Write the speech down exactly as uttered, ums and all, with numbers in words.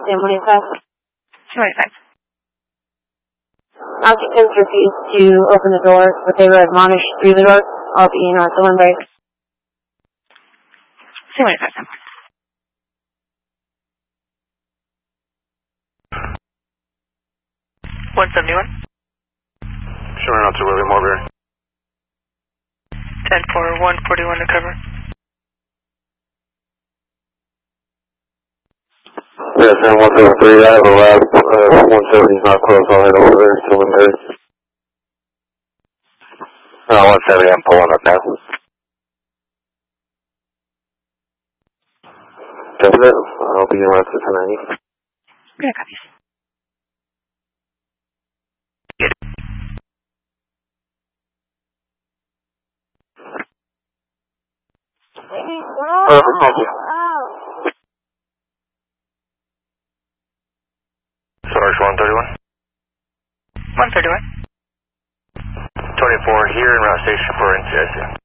Sam one eighty-five. Sam one eighty-five. Occupants refused to open the door, but they were admonished through the door. I'll be in on the one break. Sam one eighty-five. one seventy-one. Showing out to William Mulberry. ten four, one forty-one to cover. Yeah, Sam one seventy-three, I have a lab, uh, one seventy is not close, I'll head over there, still in there. Uh, one seventy, I'm pulling up now. Definite, I'll be around six ninety. Yeah, copies. Good. Perfect, thank you. Sarge one thirty-one. one thirty-one. twenty-four here in route station for N C I C.